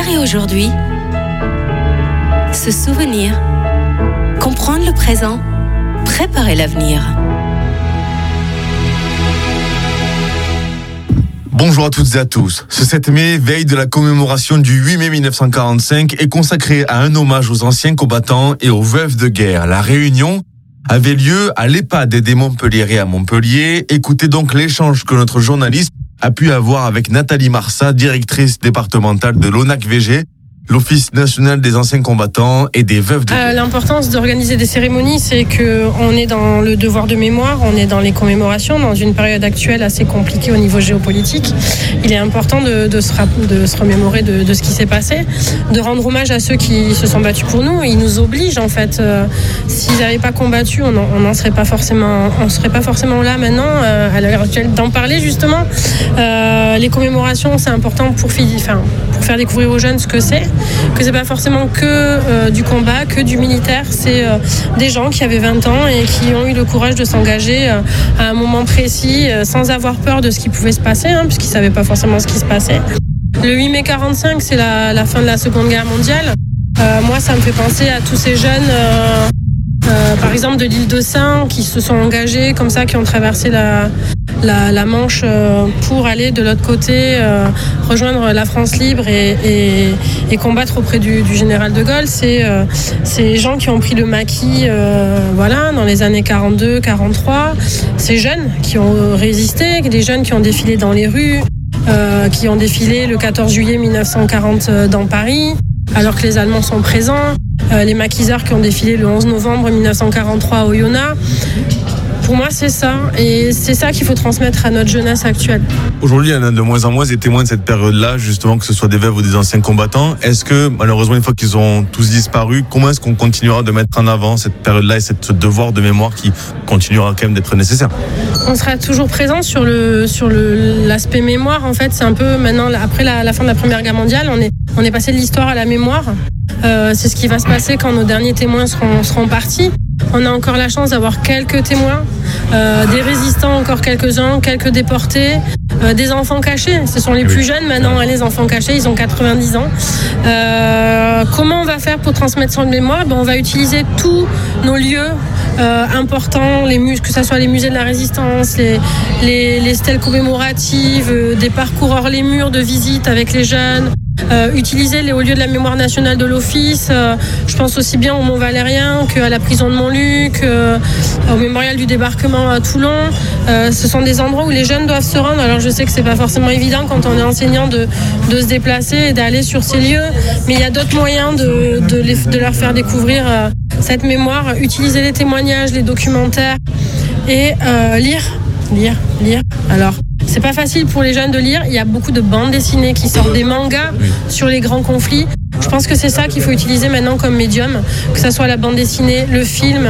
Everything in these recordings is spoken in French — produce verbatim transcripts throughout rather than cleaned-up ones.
Hier et aujourd'hui, se souvenir, comprendre le présent, préparer l'avenir. Bonjour à toutes et à tous. Ce sept mai, veille de la commémoration du huit mai mille neuf cent quarante-cinq, est consacré à un hommage aux anciens combattants et aux veuves de guerre. La réunion avait lieu à l'EHPAD des Montpelliérais à Montpellier. Écoutez donc l'échange que notre journaliste a pu avoir avec Nathalie Marsat, directrice départementale de l'O N A C V G, l'Office national des anciens combattants et des veuves de guerre. Euh, l'importance d'organiser des cérémonies, c'est qu'on est dans le devoir de mémoire, on est dans les commémorations, dans une période actuelle assez compliquée au niveau géopolitique. Il est important de, de, se, de se remémorer de, de ce qui s'est passé, de rendre hommage à ceux qui se sont battus pour nous. Ils nous obligent en fait. Euh, s'ils n'avaient pas combattu, on n'en serait pas forcément, on serait pas forcément là maintenant, euh, à l'heure actuelle, d'en parler justement. Euh, les commémorations, c'est important pour, enfin, pour faire découvrir aux jeunes ce que c'est. Que c'est pas forcément que euh, du combat, que du militaire, c'est euh, des gens qui avaient vingt ans et qui ont eu le courage de s'engager euh, à un moment précis, euh, sans avoir peur de ce qui pouvait se passer, hein, puisqu'ils savaient pas forcément ce qui se passait. Le huit mai quarante-cinq, c'est la, la fin de la Seconde Guerre mondiale. Euh, moi, ça me fait penser à tous ces jeunes, euh, euh, par exemple de l'île de Sein, qui se sont engagés comme ça, qui ont traversé la, la, la Manche euh, pour aller de l'autre côté, euh, rejoindre la France libre et, et, et combattre auprès du, du général de Gaulle. C'est euh, ces gens qui ont pris le maquis euh, voilà, dans les années quarante-deux quarante-trois. Ces jeunes qui ont résisté, des jeunes qui ont défilé dans les rues, euh, qui ont défilé le quatorze juillet mille neuf cent quarante dans Paris, alors que les Allemands sont présents. Euh, les maquisards qui ont défilé le onze novembre mille neuf cent quarante-trois à Oyonnax. Pour moi, c'est ça. Et c'est ça qu'il faut transmettre à notre jeunesse actuelle. Aujourd'hui, il y en a de moins en moins des témoins de cette période-là, justement, que ce soit des veuves ou des anciens combattants. Est-ce que, malheureusement, une fois qu'ils ont tous disparu, comment est-ce qu'on continuera de mettre en avant cette période-là et cette, ce devoir de mémoire qui continuera quand même d'être nécessaire? On sera toujours présent sur, le, sur le, l'aspect mémoire. En fait, c'est un peu maintenant, après la, la fin de la Première Guerre mondiale, on est, on est passé de l'histoire à la mémoire. Euh, c'est ce qui va se passer quand nos derniers témoins seront, seront partis. On a encore la chance d'avoir quelques témoins, euh, des résistants encore quelques-uns, quelques déportés, euh, des enfants cachés. Ce sont les plus jeunes maintenant, hein, les enfants cachés, ils ont quatre-vingt-dix ans. Euh, comment on va faire pour transmettre cette mémoire? Ben, on va utiliser tous nos lieux euh, importants, les mus- que ce soit les musées de la Résistance, les, les, les stèles commémoratives, euh, des parcours hors les murs de visite avec les jeunes. Euh, utiliser les hauts lieux de la mémoire nationale de l'Office. Euh, je pense aussi bien au Mont Valérien qu'à la prison de Montluc, euh, au mémorial du débarquement à Toulon. Euh, ce sont des endroits où les jeunes doivent se rendre. Alors je sais que c'est pas forcément évident quand on est enseignant de, de se déplacer et d'aller sur ces lieux, mais il y a d'autres moyens de, de, les, de leur faire découvrir euh, cette mémoire. Utiliser les témoignages, les documentaires et euh, lire, lire, lire. Alors c'est pas facile pour les jeunes de lire. Il y a beaucoup de bandes dessinées qui sortent, des mangas sur les grands conflits. Je pense que c'est ça qu'il faut utiliser maintenant comme médium, que ce soit la bande dessinée, le film,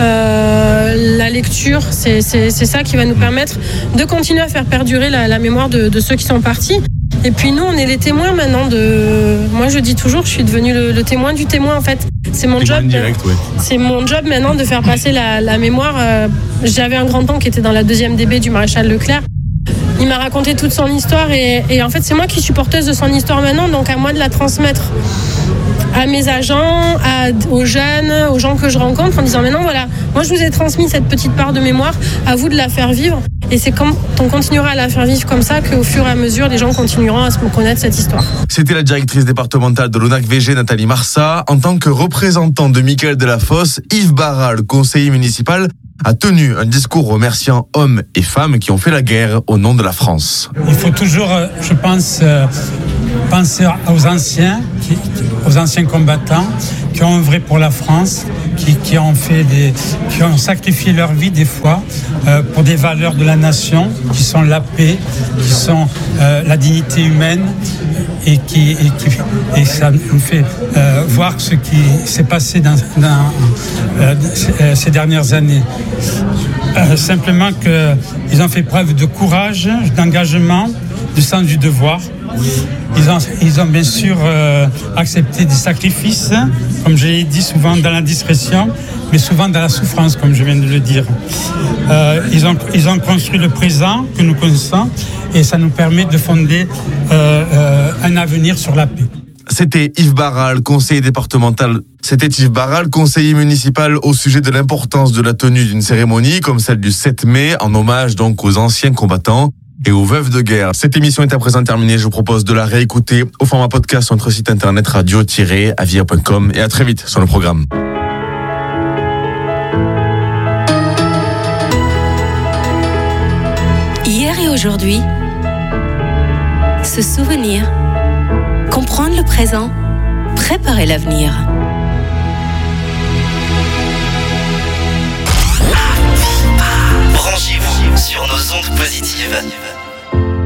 euh, la lecture. C'est, c'est, c'est ça qui va nous permettre de continuer à faire perdurer la, la mémoire de, de ceux qui sont partis. Et puis nous, on est les témoins maintenant de... Moi, je dis toujours, je suis devenue le, le témoin du témoin, en fait. C'est mon job. Direct, ouais. C'est mon job maintenant de faire passer la, la mémoire. Euh, j'avais un grand-oncle qui était dans la deuxième D B du maréchal Leclerc. Il m'a raconté toute son histoire et, et en fait c'est moi qui suis porteuse de son histoire maintenant, donc à moi de la transmettre à mes agents, à, aux jeunes, aux gens que je rencontre en disant mais non voilà, moi je vous ai transmis cette petite part de mémoire, à vous de la faire vivre et c'est quand on continuera à la faire vivre comme ça qu'au fur et à mesure les gens continueront à se connaître cette histoire. C'était la directrice départementale de l'O N A C V G, Nathalie Marsat. En tant que représentant de Michael Delafosse, Yves Barral, conseiller municipal, a tenu un discours remerciant hommes et femmes qui ont fait la guerre au nom de la France. Il faut toujours, je pense, penser aux anciens, aux anciens combattants qui ont œuvré pour la France, qui, qui ont fait des, qui ont sacrifié leur vie des fois euh, pour des valeurs de la nation, qui sont la paix, qui sont euh, la dignité humaine, et qui, et qui et ça nous fait euh, voir ce qui s'est passé dans, dans euh, ces dernières années. Euh, simplement qu'ils ont fait preuve de courage, d'engagement, de sens du devoir. Ils ont, ils ont bien sûr euh, accepté des sacrifices, comme je l'ai dit, souvent dans la discrétion, mais souvent dans la souffrance, comme je viens de le dire. Euh, ils, ont, ils ont construit le présent que nous connaissons et ça nous permet de fonder euh, euh, un avenir sur la paix. C'était Yves Barral, conseiller départemental. C'était Yves Barral, conseiller municipal au sujet de l'importance de la tenue d'une cérémonie comme celle du sept mai, en hommage donc aux anciens combattants et aux veuves de guerre. Cette émission est à présent terminée. Je vous propose de la réécouter au format podcast sur notre site internet radio tiret avia point com et à très vite sur le programme. Hier et aujourd'hui, se souvenir, comprendre le présent, préparer l'avenir. Branchez-vous sur nos ondes positives.